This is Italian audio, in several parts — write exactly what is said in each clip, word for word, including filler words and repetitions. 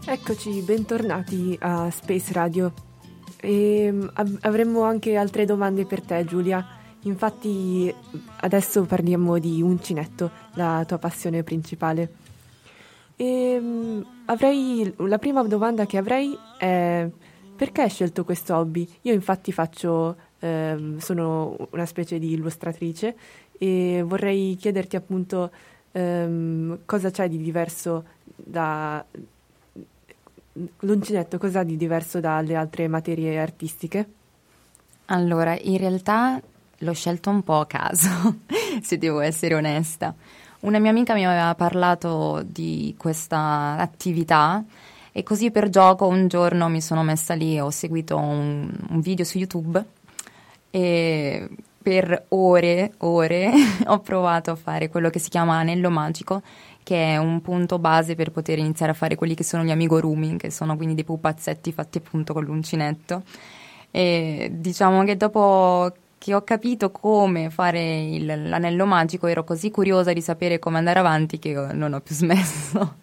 Eccoci, bentornati a Space Radio. E av- avremmo anche altre domande per te, Giulia. Infatti, adesso parliamo di uncinetto, la tua passione principale. E mh, avrei la prima domanda che avrei è: perché hai scelto questo hobby? Io infatti faccio ehm, sono una specie di illustratrice e vorrei chiederti appunto ehm, cosa c'è di diverso da l'uncinetto, cosa di diverso dalle altre materie artistiche? Allora, in realtà l'ho scelto un po' a caso, se devo essere onesta. Una mia amica mi aveva parlato di questa attività e così per gioco un giorno mi sono messa lì, ho seguito un, un video su YouTube e per ore, ore ho provato a fare quello che si chiama anello magico, che è un punto base per poter iniziare a fare quelli che sono gli amigurumi, che sono quindi dei pupazzetti fatti appunto con l'uncinetto. E diciamo che dopo che ho capito come fare il, l'anello magico ero così curiosa di sapere come andare avanti che non ho più smesso.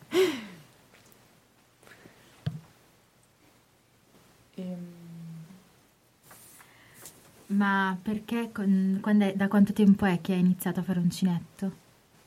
Ma perché, con- quando è- da quanto tempo è che hai iniziato a fare uncinetto?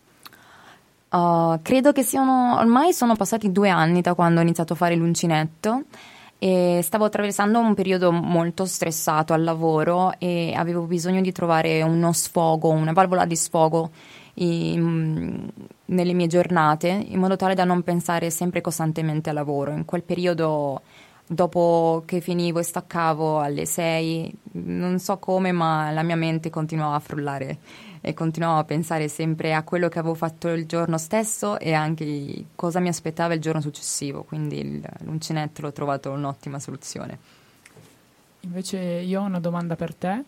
Uh, credo che siano, ormai sono passati due anni da quando ho iniziato a fare l'uncinetto e stavo attraversando un periodo molto stressato al lavoro e avevo bisogno di trovare uno sfogo, una valvola di sfogo in- nelle mie giornate, in modo tale da non pensare sempre costantemente al lavoro. In quel periodo, dopo che finivo e staccavo alle sei, non so come, ma la mia mente continuava a frullare e continuavo a pensare sempre a quello che avevo fatto il giorno stesso e anche cosa mi aspettava il giorno successivo, quindi il, l'uncinetto l'ho trovato un'ottima soluzione. Invece io ho una domanda per te,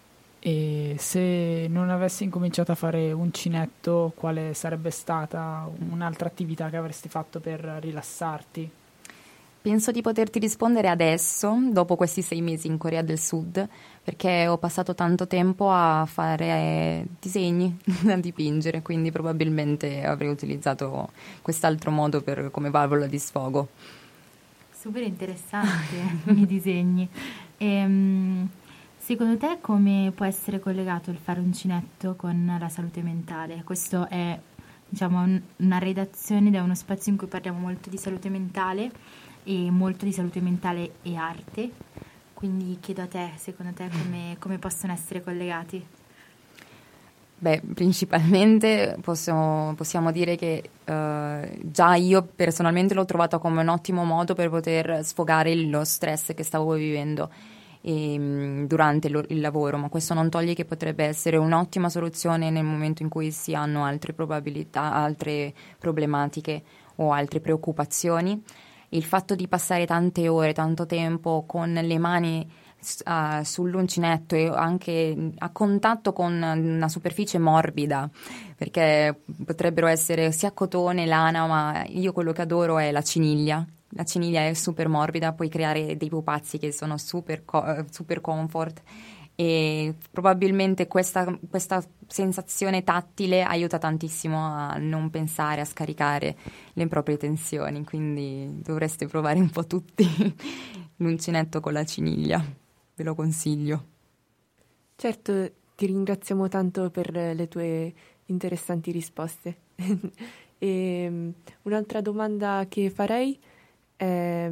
e se non avessi incominciato a fare uncinetto, quale sarebbe stata un'altra attività che avresti fatto per rilassarti? Penso di poterti rispondere adesso, dopo questi sei mesi in Corea del Sud, perché ho passato tanto tempo a fare disegni, a dipingere, quindi probabilmente avrei utilizzato quest'altro modo per, come valvola di sfogo. Super interessante i disegni. Ehm, secondo te come può essere collegato il fare uncinetto con la salute mentale? Questo è, diciamo, un- una redazione da uno spazio in cui parliamo molto di salute mentale e molto di salute mentale e arte. Quindi chiedo a te, secondo te come, come possono essere collegati? Beh, principalmente possiamo, possiamo dire che eh, già io personalmente l'ho trovato come un ottimo modo per poter sfogare lo stress che stavo vivendo ehm, durante lo- il lavoro, ma questo non toglie che potrebbe essere un'ottima soluzione nel momento in cui si hanno altre probabilità, altre problematiche o altre preoccupazioni. Il fatto di passare tante ore, tanto tempo con le mani uh, sull'uncinetto e anche a contatto con una superficie morbida, perché potrebbero essere sia cotone, lana, ma io quello che adoro è la ciniglia. La ciniglia è super morbida, puoi creare dei pupazzi che sono super, co- super comfort e probabilmente questa, questa sensazione tattile aiuta tantissimo a non pensare, a scaricare le proprie tensioni, quindi dovreste provare un po' tutti l'uncinetto con la ciniglia, ve lo consiglio. Certo, ti ringraziamo tanto per le tue interessanti risposte. E, um, un'altra domanda che farei è